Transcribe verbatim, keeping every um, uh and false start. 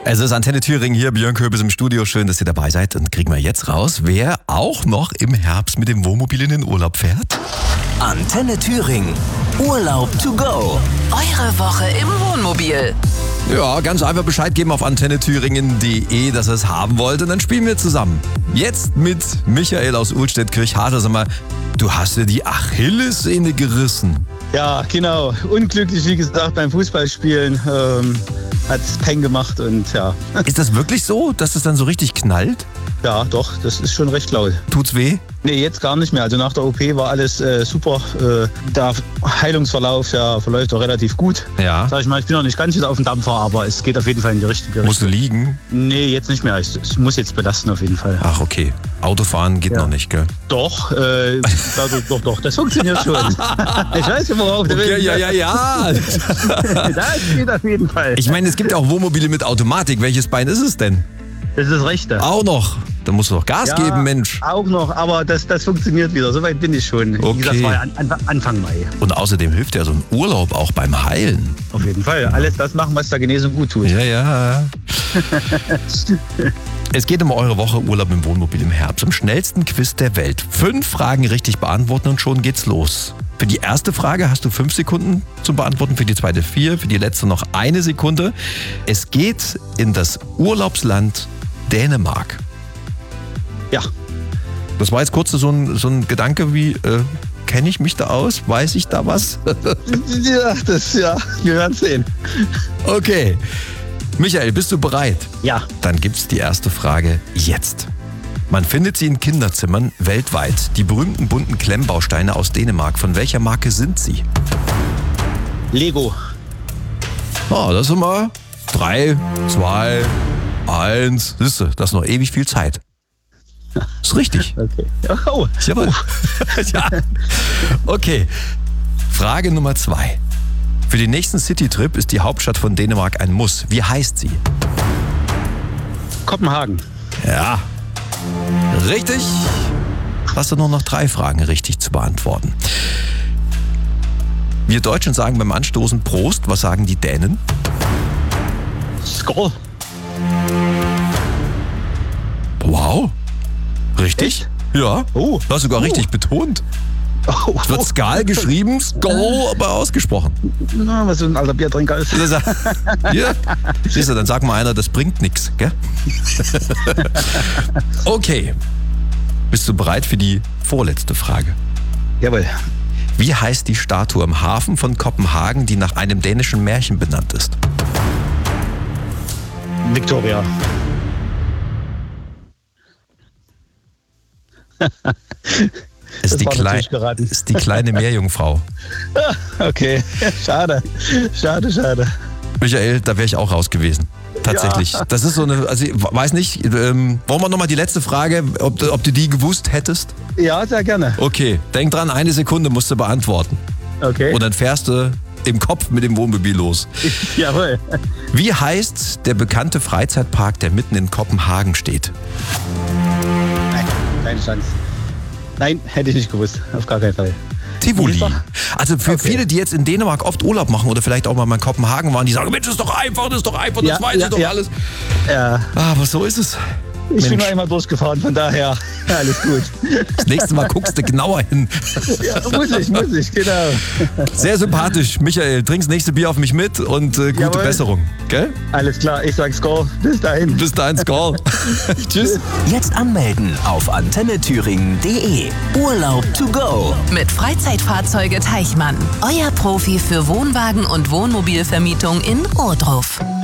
Es ist Antenne Thüringen hier, Björn Köbis im Studio. Schön, dass ihr dabei seid. Und kriegen wir jetzt raus, wer auch noch im Herbst mit dem Wohnmobil in den Urlaub fährt? Antenne Thüringen. Urlaub to go. Eure Woche im Wohnmobil. Ja, ganz einfach Bescheid geben auf antenne thüringen punkt de, dass ihr es haben wollt. Und dann spielen wir zusammen. Jetzt mit Michael aus Uhlstedt-Kirchhardt. Sag mal, du hast dir die Achillessehne gerissen. Ja, genau. Unglücklich, wie gesagt, beim Fußballspielen ähm, hat es Peng gemacht und ja. Ist das wirklich so, dass es dann so richtig knallt? Ja, doch, das ist schon recht laut. Tut's weh? Nee, jetzt gar nicht mehr. Also nach der O P war alles äh, super. Äh, der Heilungsverlauf ja, verläuft auch relativ gut. Ja. Sag ich mal, ich bin noch nicht ganz wieder auf dem Dampfer, aber es geht auf jeden Fall in die richtige Richtung. Musst du liegen? Nee, jetzt nicht mehr. Ich, ich muss jetzt belasten auf jeden Fall. Ach, okay. Autofahren geht Ja. noch nicht, gell? Doch, äh, also, doch, doch, das funktioniert schon. Ich weiß nicht, worauf du Okay, willst. ja, ja, ja. Das geht auf jeden Fall. Ich meine, es gibt ja auch Wohnmobile mit Automatik. Welches Bein ist es denn? Das ist das Rechte. Auch noch. Da musst du doch Gas Ja, geben, Mensch. Auch noch, aber das, das funktioniert wieder. Soweit bin ich schon. Okay. Wie gesagt, das war ja an, an, Anfang Mai. Und außerdem hilft ja so ein Urlaub auch beim Heilen. Auf jeden Fall. Alles das machen, was der Genesung gut tut. Ja, ja. Es geht um eure Woche Urlaub im Wohnmobil im Herbst. Im schnellsten Quiz der Welt. Fünf Fragen richtig beantworten und schon geht's los. Für die erste Frage hast du fünf Sekunden zum Beantworten, für die zweite vier, für die letzte noch eine Sekunde. Es geht in das Urlaubsland Dänemark. Ja. Das war jetzt kurz so ein, so ein Gedanke wie, äh, kenne ich mich da aus? Weiß ich da was? Ja, das, ja, wir werden sehen. Okay. Michael, bist du bereit? Ja. Dann gibt's die erste Frage jetzt. Man findet sie in Kinderzimmern weltweit. Die berühmten bunten Klemmbausteine aus Dänemark. Von welcher Marke sind sie? Lego. Oh, das sind mal drei, zwei, eins. Siehste, das ist noch ewig viel Zeit. Ist richtig. Okay. Oh. Jawohl. Ja. Okay. Frage Nummer zwei. Für den nächsten Citytrip ist die Hauptstadt von Dänemark ein Muss. Wie heißt sie? Kopenhagen. Ja. Richtig. Hast du nur noch drei Fragen richtig zu beantworten. Wir Deutschen sagen beim Anstoßen Prost. Was sagen die Dänen? Skål. Wow. Richtig? Ja. Oh. Du hast sogar Oh. richtig betont. Oh. Es wird Skal geschrieben, Skol aber ausgesprochen. Na, was so ein alter Biertrinker ist. Das ist- Ja. Siehst du, dann sag mal einer, das bringt nichts, gell? Okay. Bist du bereit für die vorletzte Frage? Jawohl. Wie heißt die Statue im Hafen von Kopenhagen, die nach einem dänischen Märchen benannt ist? Victoria. Ist Das die, war Klei natürlich geraten. ist die kleine Meerjungfrau. Okay. Schade. Schade, schade. Michael, da wäre ich auch raus gewesen. Tatsächlich. Ja. Das ist so eine, also ich weiß nicht, ähm, wollen wir nochmal die letzte Frage, ob, ob du die gewusst hättest? Ja, sehr gerne. Okay, denk dran, eine Sekunde musst du beantworten. Okay. Und dann fährst du im Kopf mit dem Wohnmobil los. Jawohl. Wie heißt der bekannte Freizeitpark, der mitten in Kopenhagen steht? Nein, keine Chance. Nein, hätte ich nicht gewusst. Auf gar keinen Fall. Tivoli. Wie ist Also für Okay. viele, die jetzt in Dänemark oft Urlaub machen oder vielleicht auch mal in Kopenhagen waren, die sagen, Mensch, das ist doch einfach, das ist doch einfach, das Ja, weiß ja, ich doch ja. alles. Ja, Aber so ist es. ich bin Mensch. nur einmal durchgefahren, von daher alles gut. Das nächste Mal guckst du genauer hin. Ja, muss ich, muss ich, genau. Sehr sympathisch. Michael, trinkst nächste Bier auf mich mit und äh, gute Jawohl. Besserung. Gell? Alles klar, ich sag Skål. Bis dahin. Bis dahin, Skol. Tschüss. Jetzt anmelden auf antenne thüringen punkt de. Urlaub to go. Mit Freizeitfahrzeuge Teichmann. Euer Profi für Wohnwagen und Wohnmobilvermietung in Ohrdruf.